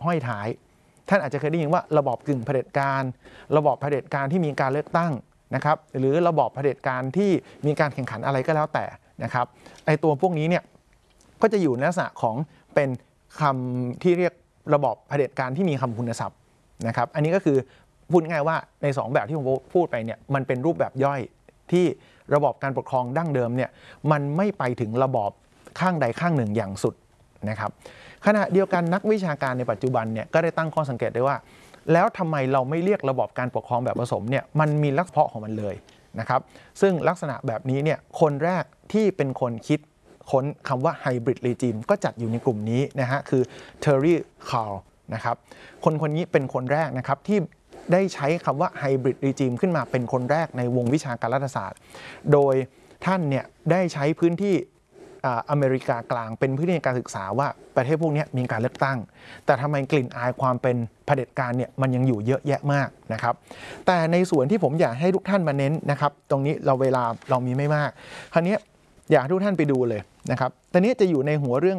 ห้อยท้ายท่านอาจจะเคยได้ยินว่าระบอบกึ่งเผด็จการระบอบเผด็จการที่มีการเลือกตั้งนะครับหรือระบอบเผด็จการที่มีการแข่งขันอะไรก็แล้วแต่นะครับไอตัวพวกนี้เนี่ยก็จะอยู่ในลักษณะของเป็นคำที่เรียกระบอบเผด็จการที่มีคำคุณศัพท์นะครับอันนี้ก็คือพูดง่ายว่าใน2แบบที่ผมพูดไปเนี่ยมันเป็นรูปแบบย่อยที่ระบอบการปกครองดั้งเดิมเนี่ยมันไม่ไปถึงระบอบข้างใดข้างหนึ่งอย่างสุดนะครับขณะเดียวกันนักวิชาการในปัจจุบันเนี่ยก็ได้ตั้งข้อสังเกตได้ว่าแล้วทำไมเราไม่เรียกระบอบการปกครองแบบผสมเนี่ยมันมีลักษณะของมันเลยนะครับซึ่งลักษณะแบบนี้เนี่ยคนแรกที่เป็นคนคิดค้นคำว่าไฮบริดเรจิมก็จัดอยู่ในกลุ่มนี้นะฮะคือเทอร์รี่คาร์ลนะครับคนนี้เป็นคนแรกนะครับที่ได้ใช้คำว่าไฮบริดเรจิมขึ้นมาเป็นคนแรกในวงวิชาการรัฐศาสตร์โดยท่านเนี่ยได้ใช้พื้นที่อเมริกากลางเป็นพื้นที่การศึกษาว่าประเทศพวกนี้มีการเลือกตั้งแต่ทำไมกลิ่นอายความเป็นเผด็จการเนี่ยมันยังอยู่เยอะแยะมากนะครับแต่ในส่วนที่ผมอยากให้ทุกท่านมาเน้นนะครับตรงนี้เวลาเรามีไม่มากคราวนี้อยากให้ทุกท่านไปดูเลยนะครับตอนนี้จะอยู่ในหัวเรื่อง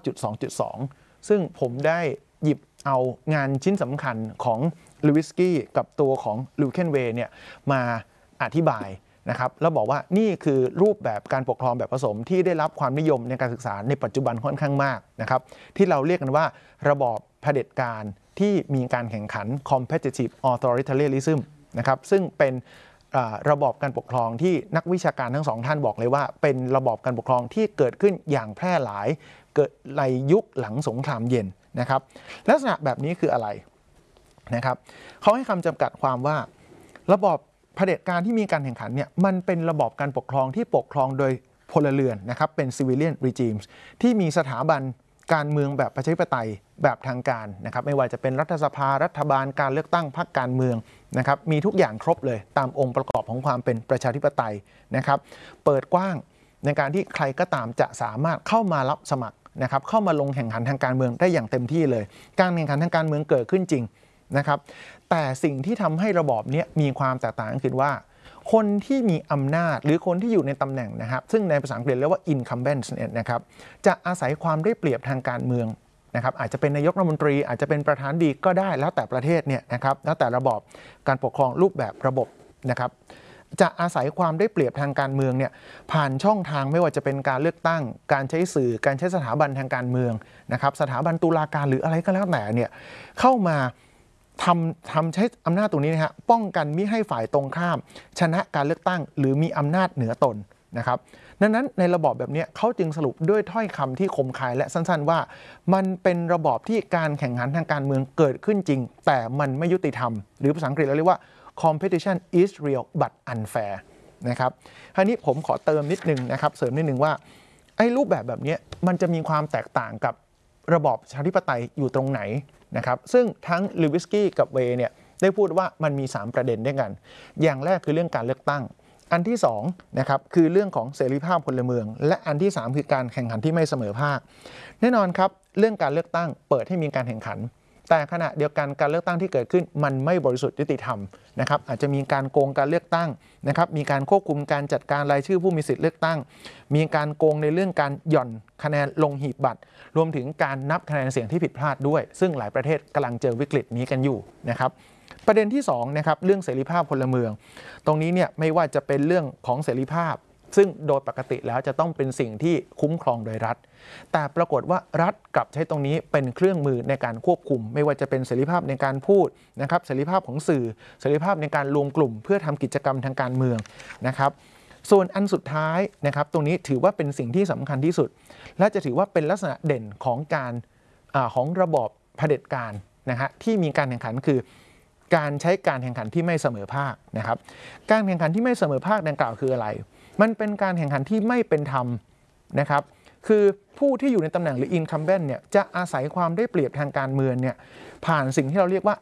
9.2.2 ซึ่งผมได้หยิบเอางานชิ้นสำคัญของลูวิสกี้กับตัวของลูเคนเวย์เนี่ยมาอธิบายนะครับแล้วบอกว่านี่คือรูปแบบการปกครองแบบผสมที่ได้รับความนิยมในการศึกษาในปัจจุบันค่อนข้างมากนะครับที่เราเรียกกันว่าระบอบเผด็จการที่มีการแข่งขัน competitive authoritarianism นะครับซึ่งเป็นระบอบการปกครองที่นักวิชาการทั้งสองท่านบอกเลยว่าเป็นระบอบการปกครองที่เกิดขึ้นอย่างแพร่หลายเกิดในยุคหลังสงครามเย็นนะครับลักษณะแบบนี้คืออะไรนะครับเขาให้คำจำกัดความว่าระบอบเผด็จการที่มีการแข่งขันเนี่ยมันเป็นระบอบการปกครองที่ปกครองโดยพลเรือนนะครับเป็น civilian regimes ที่มีสถาบันการเมืองแบบประชาธิปไตยแบบทางการนะครับไม่ว่าจะเป็นรัฐสภารัฐบาลการเลือกตั้งพรรคการเมืองนะครับมีทุกอย่างครบเลยตามองค์ประกอบของความเป็นประชาธิปไตยนะครับเปิดกว้างในการที่ใครก็ตามจะสามารถเข้ามารับสมัครนะครับเข้ามาลงแข่งขันทางการเมืองได้อย่างเต็มที่เลยการแข่งขันทางการเมืองเกิดขึ้นจริงนะครับแต่สิ่งที่ทำให้ระบอบนี้มีความแตกต่างก็คือว่าคนที่มีอำนาจหรือคนที่อยู่ในตำแหน่งนะครับซึ่งในภาษาอังกฤษเรียกว่า incumbent นะครับจะอาศัยความได้เปรียบทางการเมืองนะครับอาจจะเป็นนายกรัฐมนตรีอาจจะเป็นประธานดีก็ได้แล้วแต่ประเทศเนี่ยนะครับแล้วแต่ระบอบการปกครองรูปแบบระบบนะครับจะอาศัยความได้เปรียบทางการเมืองเนี่ยผ่านช่องทางไม่ว่าจะเป็นการเลือกตั้งการใช้สื่อการใช้สถาบันทางการเมืองนะครับสถาบันตุลาการหรืออะไรก็แล้วแต่เนี่ยเข้ามาใช้อำนาจตรงนี้นะฮะป้องกันมิให้ฝ่ายตรงข้ามชนะการเลือกตั้งหรือมีอำนาจเหนือตนนะครับดังนั้นในระบอบแบบนี้เขาจึงสรุปด้วยถ้อยคำที่คมคายและสั้นๆว่ามันเป็นระบอบที่การแข่งขันทางการเมืองเกิดขึ้นจริงแต่มันไม่ยุติธรรมหรือภาษาอังกฤษเราเรียกว่า competition is real but unfair นะครับคราวนี้ผมขอเติมนิดนึงนะครับเสริมนิดนึงว่าไอ้รูปแบบนี้มันจะมีความแตกต่างกับระบอบประชาธิปไตยอยู่ตรงไหนนะครับซึ่งทั้งลูวิสกี้กับเวย์เนี่ยได้พูดว่ามันมี3ประเด็นด้วยกันอย่างแรกคือเรื่องการเลือกตั้งอันที่2นะครับคือเรื่องของเสรีภาพพลเมืองและอันที่3คือการแข่งขันที่ไม่เสมอภาคแน่นอนครับเรื่องการเลือกตั้งเปิดให้มีการแข่งขันแต่ขณะเดียวกันการเลือกตั้งที่เกิดขึ้นมันไม่บริสุทธิ์ยุติธรรมนะครับอาจจะมีการโกงการเลือกตั้งนะครับมีการควบคุมการจัดการรายชื่อผู้มีสิทธิ์เลือกตั้งมีการโกงในเรื่องการหย่อนคะแนนลงหีบบัตรรวมถึงการนับคะแนนเสียงที่ผิดพลาดด้วยซึ่งหลายประเทศกำลังเจอวิกฤตนี้กันอยู่นะครับประเด็นที่2นะครับเรื่องเสรีภาพพลเมืองตรงนี้เนี่ยไม่ว่าจะเป็นเรื่องของเสรีภาพซึ่งโดยปกติแล้วจะต้องเป็นสิ่งที่คุ้มครองโดยรัฐแต่ปรากฏว่ารัฐกลับใช้ตรงนี้เป็นเครื่องมือในการควบคุมไม่ว่าจะเป็นเสรีภาพในการพูดนะครับเสรีภาพของสื่อเสรีภาพในการรวมกลุ่มเพื่อทำกิจกรรมทางการเมืองนะครับส่วนอันสุดท้ายนะครับตรงนี้ถือว่าเป็นสิ่งที่สำคัญที่สุดและจะถือว่าเป็นลักษณะเด่นของการของระบอบเผด็จการนะฮะที่มีการแข่งขันคือการใช้การแข่งขันที่ไม่เสมอภาคนะครับการแข่งขันที่ไม่เสมอภาคดังกล่าวคืออะไรมันเป็นการแข่งขันที่ไม่เป็นธรรมนะครับคือผู้ที่อยู่ในตำแหน่งหรือ incumbent เนี่ยจะอาศัยความได้เปรียบทางการเมืองเนี่ยผ่านสิ่งที่เราเรียกว่า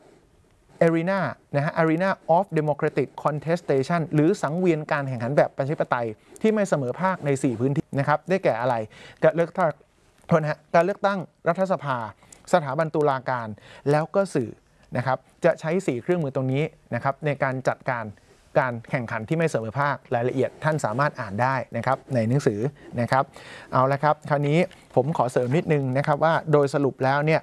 arena นะฮะ arena of democratic contestation หรือสังเวียนการแข่งขันแบบประชาธิปไตยที่ไม่เสมอภาคใน4พื้นที่นะครับได้แก่อะไรการเลือกตั้งการเลือกตั้งรัฐสภาสถาบันตุลาการแล้วก็สื่อนะครับจะใช้4เครื่องมือตรงนี้นะครับในการจัดการแข่งขันที่ไม่เสมอภาครายละเอียดท่านสามารถอ่านได้นะครับในหนังสือนะครับเอาละครับคราวนี้ผมขอเสริมนิดนึงนะครับว่าโดยสรุปแล้วเนี่ย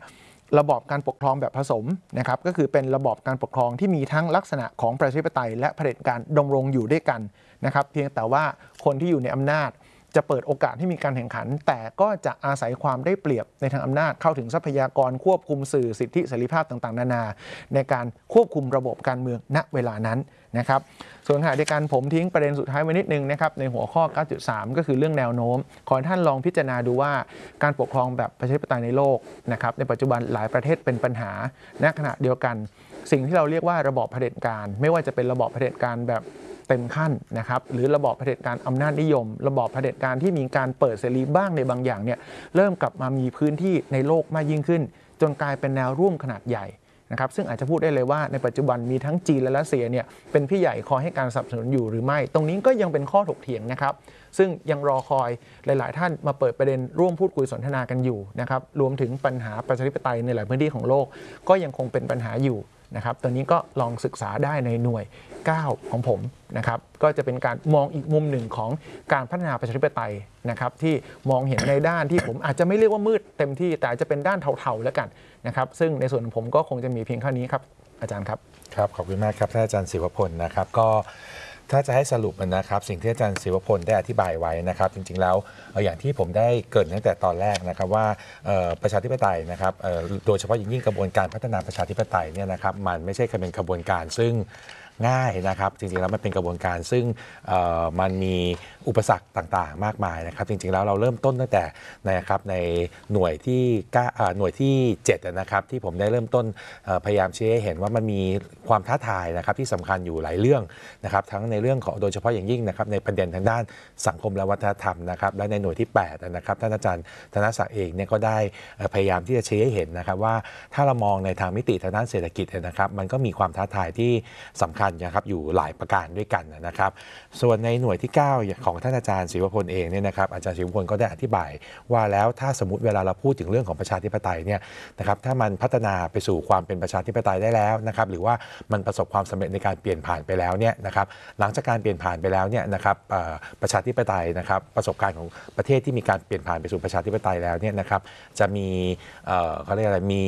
ระบอบการปกครองแบบผสมนะครับก็คือเป็นระบอบการปกครองที่มีทั้งลักษณะของประชาธิปไตยและเผด็จการดำรงอยู่ด้วยกันนะครับเพียงแต่ว่าคนที่อยู่ในอำนาจจะเปิดโอกาสให้มีการแข่งขันแต่ก็จะอาศัยความได้เปรียบในทางอำนาจเข้าถึงทรัพยากรควบคุมสื่อสิทธิเสรีภาพต่างๆนานาในการควบคุมระบบการเมืองณเวลานั้นนะครับส่วนขณะเดียวกันผมทิ้งประเด็นสุดท้ายไว้นิดนึงนะครับในหัวข้อ 9.3 ก็คือเรื่องแนวโน้มขอให้ท่านลองพิจารณาดูว่าการปกครองแบบประชาธิปไตยในโลกนะครับในปัจจุบันหลายประเทศเป็นปัญหาณขณะเดียวกันสิ่งที่เราเรียกว่าระบอบเผด็จการไม่ว่าจะเป็นระบอบเผด็จการแบบเต็มขั้นนะครับหรือระบอบเผด็จการอำนาจนิยมระบอบเผด็จการที่มีการเปิดเสรีบ้างในบางอย่างเนี่ยเริ่มกลับมามีพื้นที่ในโลกมากยิ่งขึ้นจนกลายเป็นแนวร่วมขนาดใหญ่นะครับซึ่งอาจจะพูดได้เลยว่าในปัจจุบันมีทั้งจีนและรัสเซียเนี่ยเป็นพี่ใหญ่คอยให้การสนับสนุนอยู่หรือไม่ตรงนี้ก็ยังเป็นข้อถกเถียงนะครับซึ่งยังรอคอยหลายๆท่านมาเปิดประเด็นร่วมพูดคุยสนทนากันอยู่นะครับรวมถึงปัญหาประชาธิปไตยในหลายพื้นที่ของโลกก็ยังคงเป็นปัญหาอยู่นะครับตัวนี้ก็ลองศึกษาได้ในหน่วย 9 ของผมนะครับก็จะเป็นการมองอีกมุมหนึ่งของการพัฒนาประชาธิปไตยนะครับที่มองเห็นในด้านที่ผมอาจจะไม่เรียกว่ามืดเต็มที่แต่อาจจะเป็นด้านเทาๆแล้วกันนะครับซึ่งในส่วนของผมก็คงจะมีเพียงเท่านี้ครับอาจารย์ครับครับขอบคุณมากครับท่านอาจารย์ศิวพลนะครับก็ถ้าจะให้สรุปนะครับสิ่งที่อาจารย์ศิวพลได้อธิบายไว้นะครับจริงๆแล้วอย่างที่ผมได้เกริ่นตั้งแต่ตอนแรกนะครับว่าประชาธิปไตยนะครับโดยเฉพาะอย่างยิ่งกระบวนการพัฒนาประชาธิปไตยเนี่ยนะครับมันไม่ใช่แค่เป็นกระบวนการซึ่งง่ายนะครับจริงๆแล้วมันเป็นกระบวนการซึ่งมันมีอุปสรรคต่างๆมากมายนะครับจริงๆแล้วเราเริ่มต้นตั้งแต่นะครับในหน่วยที่7นะครับที่ผมได้เริ่มต้นพยายามชี้ให้เห็นว่ามันมีความท้าทายนะครับที่สำคัญอยู่หลายเรื่องนะครับทั้งในเรื่องของโดยเฉพาะอย่างยิ่งนะครับในประเด็นทางด้านสังคมและวัฒนธรรมนะครับและในหน่วยที่8นะครับท่านอาจารย์ธนศักดิ์เองเนี่ยก็ได้พยายามที่จะชี้ให้เห็นนะครับว่าถ้าเรามองในทางมิติทางด้านเศรษฐกิจนะครับมันก็มีความท้าทายที่สำคัญนะครับอยู่หลายประการด้วยกันนะครับส่วนในหน่วยที่9ของท่านอาจารย์ศิวพลเองเนี่ยนะครับอาจารย์ศิวพลก็ได้อธิบายว่าแล้วถ้าสมมติเวลาเราพูดถึงเรื่องของประชาธิปไตยเนี่ยนะครับถ้ามันพัฒนาไปสู่ความเป็นประชาธิปไตยได้แล้วนะครับหรือว่ามันประสบความสำเร็จในการเปลี่ยนผ่านไปแล้วเนี่ยนะครับหลังจากการเปลี่ยนผ่านไปแล้วเนี่ยนะครับประชาธิปไตยนะครับประสบการณ์ของประเทศที่มีการเปลี่ยนผ่านไปสู่ประชาธิปไตยแล้วเนี่ยนะครับจะมีเขาเรียกอะไรมี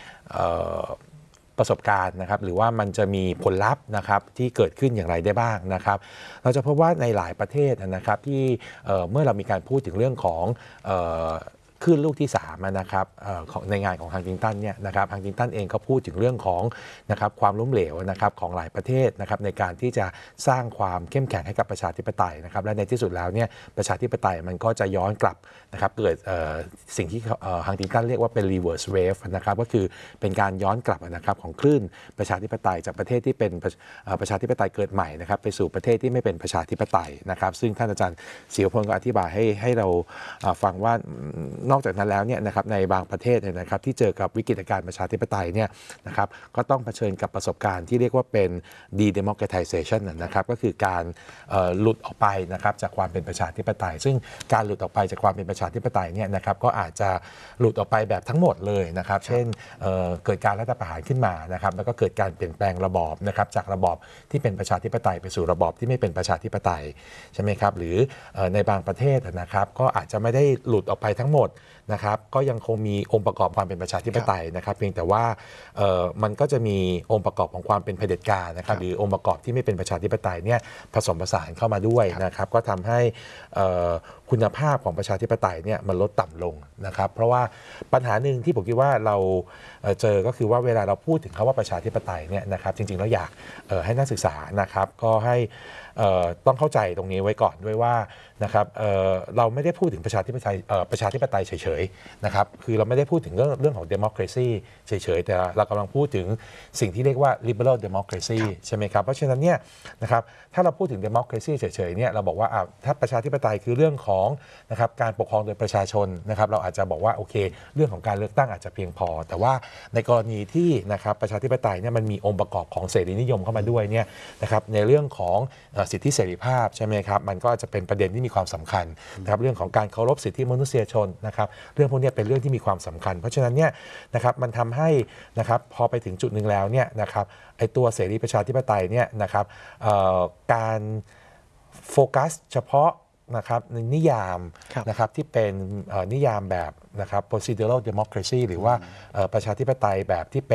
ประสบการณ์นะครับหรือว่ามันจะมีผลลัพธ์นะครับที่เกิดขึ้นอย่างไรได้บ้างนะครับเราจะพบว่าในหลายประเทศนะครับที่เมื่อเรามีการพูดถึงเรื่องของคลื่นลูกที่3นะครับในงานของฮังติงตันเนี่ยนะครับฮังติงตันเองก็พูดถึงเรื่องของนะครับความล้มเหลวนะครับของหลายประเทศนะครับในการที่จะสร้างความเข้มแข็งให้กับประชาธิปไตยนะครับและในที่สุดแล้วเนี่ยประชาธิปไตยมันก็จะย้อนกลับนะครับเกิดสิ่งที่ฮังติงตันเรียกว่าเป็น reverse wave นะครับก็คือเป็นการย้อนกลับนะครับของคลื่นประชาธิปไตยจากประเทศที่เป็นประชาธิปไตยเกิดใหม่นะครับไปสู่ประเทศที่ไม่เป็นประชาธิปไตยนะครับซึ่งท่านอาจารย์ศิวพลก็อธิบายให้เราฟังว่านอกจากนั้นแล้วเนี่ยนะครับในบางประเทศนะครับที่เจอกับวิกฤตการณ์ประชาธิปไตยเนี่ยนะครับก็ต้องเผชิญกับประสบการณ์ที่เรียกว่าเป็น de-democratization นะครับก็คือการหลุดออกไปนะครับจากความเป็นประชาธิปไตยซึ่งการหลุดออกไปจากความเป็นประชาธิปไตยเนี่ยนะครับก็อาจจะหลุดออกไปแบบทั้งหมดเลยนะครับเช่นเกิดการรัฐประหารขึ้นมานะครับแล้วก็เกิดการเปลี่ยนแปลงระบอบนะครับจากระบอบที่เป็นประชาธิปไตยไปสู่ระบอบที่ไม่เป็นประชาธิปไตยใช่ไหมครับหรือในบางประเทศนะครับก็อาจจะไม่ได้หลุดออกไปทั้งหมดนะครับก็ยังคงมีองค์ประกอบความเป็นประชาธิปไตยนะครับเพียงแต่ว่ามันก็จะมีองค์ประกอบของความเป็นเผด็จการนะครับหรือองค์ประกอบที่ไม่เป็นประชาธิปไตยเนี่ยผสมผสานเข้ามาด้วยนะครับก็ทำให้คุณภาพของประชาธิปไตยเนี่ยมันลดต่ำลงนะครับเพราะว่าปัญหาหนึ่งที่ผมคิดว่าเราเจอก็คือว่าเวลาเราพูดถึงคำว่าประชาธิปไตยเนี่ยนะครับจริงๆแล้วอยากให้นักศึกษานะครับก็ให้ต้องเข้าใจตรงนี้ไว้ก่อนด้วยว่านะครับเราไม่ได้พูดถึงประชาธิปไตยเฉยๆนะครับคือเราไม่ได้พูดถึงเรื่องของ democracy เฉยๆแต่เรากำลังพูดถึงสิ่งที่เรียกว่า liberal democracy ใช่ไหมครับเพราะฉะนั้นเนี่ยนะครับถ้าเราพูดถึง democracy เฉยๆเนี่ยเราบอกว่าถ้าประชาธิปไตยคือเรื่องของนะครับการปกครองโดยประชาชนนะครับเราอาจจะบอกว่าโอเคเรื่องของการเลือกตั้งอาจจะเพียงพอแต่ว่าในกรณีที่นะครับประชาธิปไตยเนี่ยมันมีองค์ประกอบของเสรีนิยมเข้ามาด้วยเนี่ยนะครับในเรื่องของสิทธิเสรีภาพใช่ไหมครับมันก็จะเป็นประเด็นที่มีความสำคัญนะครับเรื่องของการเคารพสิทธิมนุษยชนนะครับเรื่องพวกนี้เป็นเรื่องที่มีความสำคัญเพราะฉะนั้นเนี่ยนะครับมันทำให้นะครับพอไปถึงจุดหนึ่งแล้วเนี่ยนะครับไอตัวเสรีประชาธิปไตยเนี่ยนะครับการโฟกัสเฉพาะนะครับนิยามนะครับที่เป็นนิยามแบบนะครับ procedural democracy หรือว่าประชาธิปไตยแบบที่เป็น